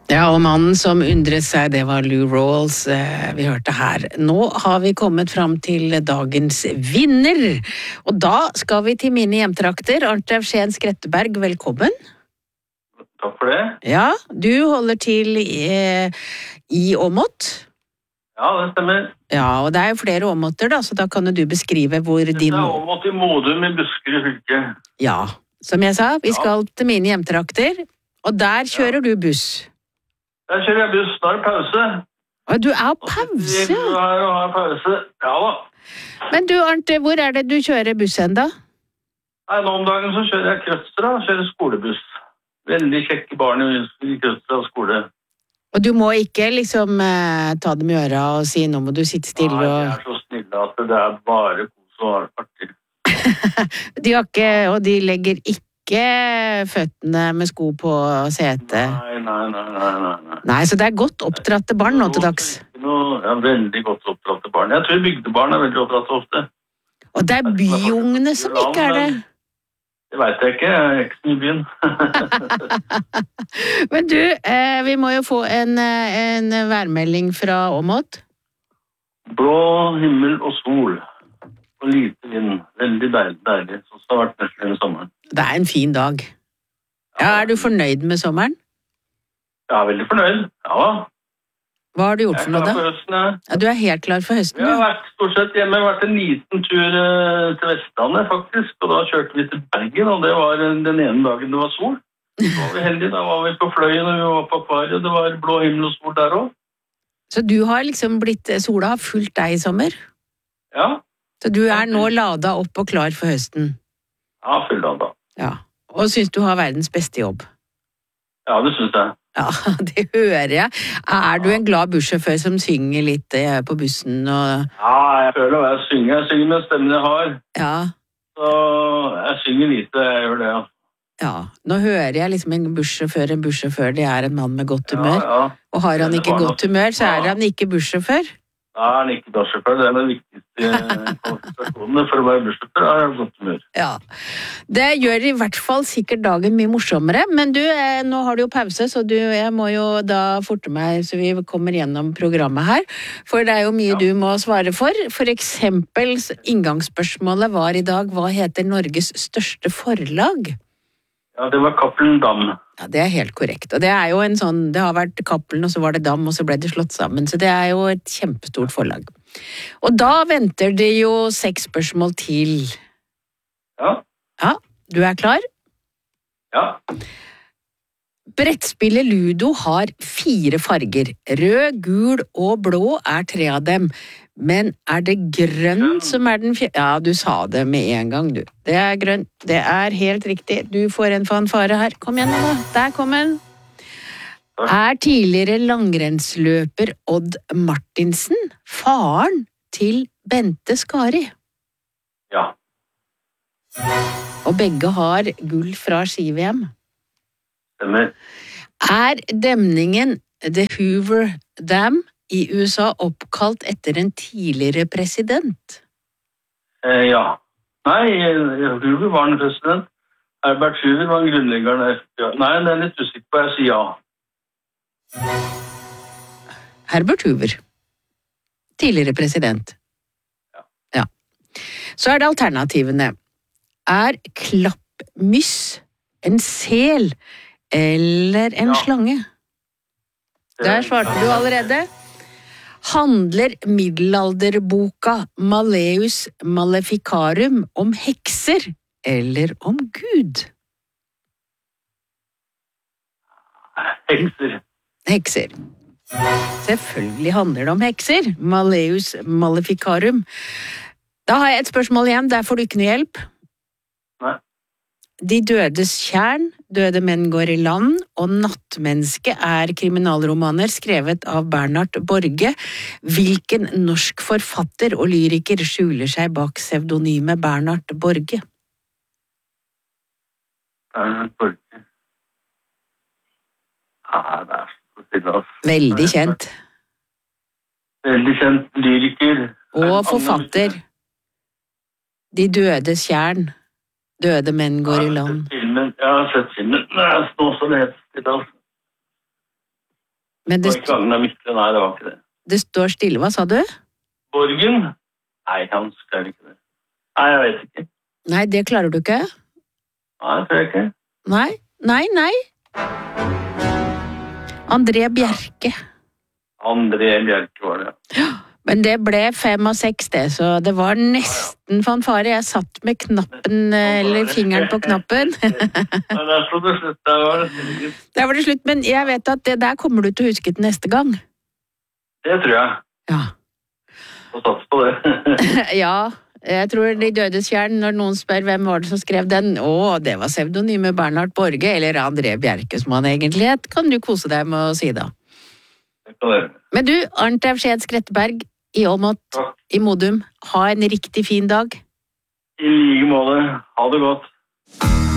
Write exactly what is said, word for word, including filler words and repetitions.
Ja, og mannen som undret seg, det var Lou Rawls vi hørte her. Nå har vi kommet fram til dagens vinner, og da skal vi til mine hjemtrakter. Arnt Evsén Skretteberg, velkommen. Takk for det. Ja, du holder til i, i Åmot. Ja, det stemmer. Ja, og det er jo flere Åmoter da, så da kan du beskrive hvor din... Det er Åmot i Modum i Buskerud fylke. Ja, som jeg sa, vi skal til mine hjemtrakter, og der kjører du buss. Der kjører jeg buss, da er det pause. Og du er pause? Du er og har pause, ja da. Men du, Arnt, hvor er det du kjører bussen da? Nei, nå om dagen så kjører jeg Krøstra, kjører skolebuss. Veldig kjekke barn i Krøstra skole. Og du må ikke liksom eh, ta dem i øra og si, nå må du sitte stille og... Nei, de er så snille at det er bare kos og artig. de har ikke, og de legger ikke føttene med sko på setet. Nei, nei, nei, nei, nei. Nei, så det er godt oppdratte barn nå til dags. Ja, veldig godt oppdratte barn. Jeg tror bygdebarn er veldig oppdratte ofte. Og det er byungene som ikke er det. Det vet jeg ikke, jeg er ikke så mye i byen. Men du, eh, vi må jo få en, en værmelding fra Åmot. Blå himmel og sol. Og lite vind. Veldig deilig, deilig. Så det har vært nesten hele sommeren. Det er en fin dag. Ja, er du fornøyd med sommeren? Ja, veldig fornøyd. Ja. Hva har du gjort for noe da? Jeg er klar for høsten, jeg. Ja, du er helt klar for høsten, ja. Jeg har vært stort sett hjemme. Jeg har vært en liten tur til Vestlandet, faktisk. Og da kjørte vi til Bergen, og det var den ene dagen det var sol. Så var vi heldige. Da var vi på Fløyen, og vi var på akvariet. Det var blå himmel og sol der også. Så du har liksom blitt... Sola har fulgt deg i sommer? Ja. Så du er nå ladet opp og klar for høsten? Ja, full ladet. Ja. Og synes du har verdens beste jobb? Ja, det synes jeg. Ja, det hører jeg. Er du en glad bussjåfør som synger litt på bussen? Og... Ja, jeg føler hva jeg synger. Jeg synger med stemmen jeg har. Ja. Så jeg synger lite, jeg gjør det, ja. Ja, nå hører jeg liksom en bussjåfør, en bussjåfør, det er en mann med godt humør. Ja, ja. Og har han ikke godt humør, så er han ikke bussjåfør. Ja, han er ikke bussjåfør. Det er den viktigste kvalifikasjonen for å være bussjåfør. Ja, jeg har godt humør. Ja, det gjør i hvert fall sikkert dagen mye morsommere. Men du, eh, nå har du jo pause, så du, jeg må jo da forte meg så vi kommer gjennom programmet her. For det er jo mye ja. Du må svare for. For eksempel, inngangsspørsmålet var i dag, hva heter Norges største forlag? Ja, det var Cappelen Dam. Ja, det er helt korrekt. Og det er jo en sånn, det har vært Cappelen, og så var det Dam, og så ble det slått sammen. Så det er jo et kjempestort forlag. Og da venter det jo seks spørsmål til. Ja. Ja, du er klar? Ja. Brettspillet Ludo har fire farger. Rød, gul og blå er tre av dem. Men er det grønn som er den fjerde? Ja, du sa det med en gang, du. Det er grønn. Det er helt riktig. Du får en fanfare her. Kom igjen da. Der kom den. Er tidligere langrennsløper Odd Martinsen faren til Bente Skari? Ja. Og begge har gull fra ski-V M. Stemmer. Er demningen The Hoover Dam i U S A oppkalt etter en tidligere president? Eh, ja. Nei, Hoover var en president. Herbert Hoover var en grunnleggeren. Nei, det er litt usikker på, jeg sier ja. Herbert Hoover. Tidligere president. Ja. Ja. Så er det alternativene. Er klappmyss en sel eller en ja. Slange? Der svarte du allerede. Handler middelalderboka Malleus Maleficarum om hekser eller om Gud? Hekser. Hekser. Selvfølgelig handler det om hekser. Malleus Maleficarum. Da har jeg et spørsmål igjen, der får du ikke noe hjelp. Nei. De dødes tjern, Døde menn går i land, og Nattmenneske er kriminalromaner skrevet av Bernhard Borge. Hvilken norsk forfatter og lyriker skjuler seg bak pseudonymet Bernhard Borge? Bernhard Borge. Ja, det er så stille, altså. Veldig kjent. Veldig kjent lyriker. Og forfatter. De dødes tjern. Døde menn går i land. Jeg har sett filmen. Jeg har sett filmen. Det er så det heter. Men det, Det var ikke Agnar Mykle, nei, det var ikke det. det står stille, hva sa du? Borgen? Nei, han skrev ikke det. Nei, jeg vet ikke. Nei, det klarer du ikke? Nei, det tror jeg ikke. Nei, nei, nei. André Bjerke. André Bjerke var det, ja. Men det ble fem og seks det, så det var nesten fanfare. Jeg satt med knappen, eller fingeren på knappen. Men der slå det slutt, der var det. Der var det slutt, men jeg vet at det der kommer du til å huske til neste gang. Det tror jeg. Ja. Og sats på det. Ja, jeg tror De dødes fjern, når noen spør hvem var det som skrev den, å, det var pseudonyme Bernhard Borge, eller André Bjerke som han egentlig het, kan du kose deg med å si da. Det kan være. Men du, Arnt Evskjed Skretteberg, i Åmot, Ja. i Modum, ha en riktig fin dag. I like måte. Ha det godt.